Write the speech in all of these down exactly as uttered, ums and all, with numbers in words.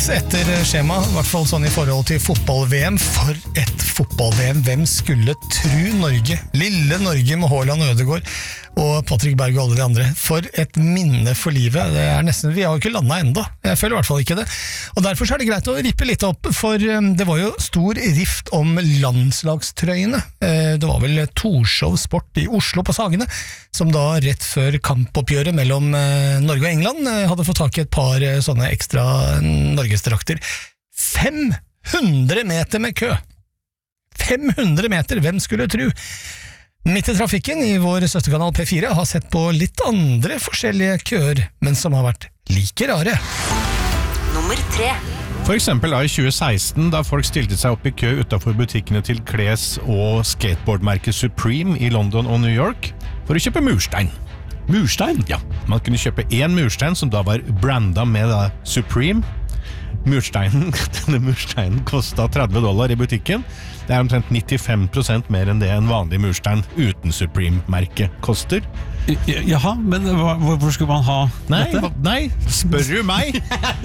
alt etter skjema, I hvert fall sånn I forhold til fotball-V M. For et fotball-V M, hvem skulle tru Norge? Lille Norge med Haaland og Ødegaard og Patrick Berg og alle de andre. For et minne for livet. Det er nesten, vi har jo ikke landet enda. Jeg føler I hvert fall ikke det. Og derfor er det greit å rippe litt opp, for det var jo stor rift om landslagstrøyene. Det var vel Torshov Sport I Oslo på Sagene, som da rett før kampoppgjøret mellom Norge og England hadde fått tak I et par sånne ekstra Norgesdrakter. fem hundre meter med kø! fem hundre meter, hvem skulle tro? Midt I trafikken I vår søsterkanal P fire har sett på litt andre forskjellige køer, men som har vært like rare. Nummer tre. For eksempel I tjue seksten, da folk stilte seg opp I kø utenfor butikkene til kles- og skateboardmerket Supreme I London og New York for å kjøpe murstein. Murstein? Ja, man kunne kjøpe en murstein som da var brandet med da Supreme. Mursteinen, denne mursteinen kostet tretti dollar I butikken. Det er omtrent nittifem prosent mer enn det en vanlig murstein uten Supreme-merke koster. Jaha, men hva, hvor skulle man ha nei, dette? Nei, spør du meg?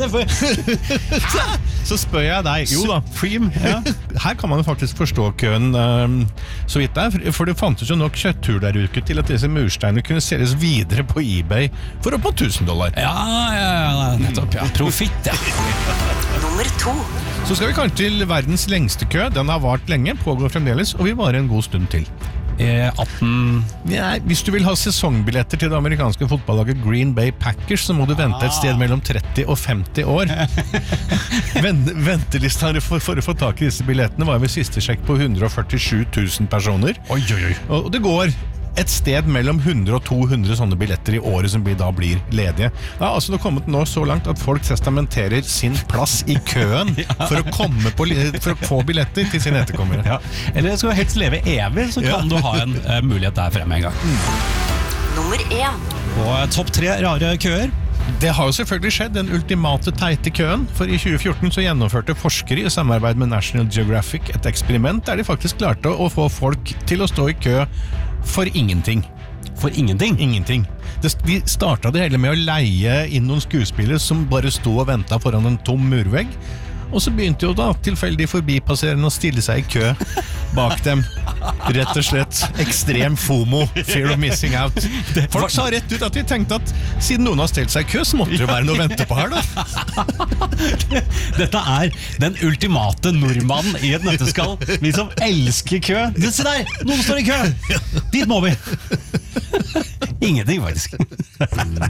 Så spør jeg deg. Jo da, Supreme, ja. Her kan man jo faktisk forstå køen um, så vidt der, for det fantes jo nok kjøttur der ute til at disse mursteinene kunne selges videre på eBay for opp på tusen dollar. Ja, ja, ja, nettopp, ja. Profitt, ja. Nummer to. Så skal vi kanskje til verdens lengste kø. Den har vart lenge, pågår fremdeles, og vi varer en god stund til. atten Ja, hvis du vil ha sesongbilletter til det amerikanske fotballaget Green Bay Packers, så må du vente et sted mellom tretti og femti år. Ventelista for, for å få tak I disse billettene var ved siste sjekk på hundre og førtisju tusen personer. Oi, oi, oi. Og det går et sted mellom hundre og to hundre sånne billetter I året som blir, da blir ledige. Det har altså kommet nå så langt at folk testamenterer sin plass I køen for å komme på, for å få billetter til sine etterkommere. Ja. Eller skal du helst leve evig, så kan ja. Du ha en uh, mulighet der fremme en gang. Mm. Nummer én. Og topp tre rare køer. Det har jo selvfølgelig skjedd, den ultimate teite køen, for I tjue fjorten så gjennomførte forskere I samarbeid med National Geographic et eksperiment der de faktisk klarte å få folk til å stå I kø for ingenting. For ingenting? Ingenting. Det, de startet det hele med å leie inn noen skuespillere som bare stod og ventet foran en tom murvegg, og så begynte jo da tilfeldig forbipasserende å stille seg I kø bak dem. Rett og slett ekstrem FOMO, fear of missing out. Folk sa rett ut at de tenkte at siden noen har stelt seg I kø, så måtte det være noe å vente på her da. Dette er den ultimate nordmannen I et nøtteskall. Vi som elsker kø. Se der, noen står I kø. Dit må vi. Ingenting faktisk.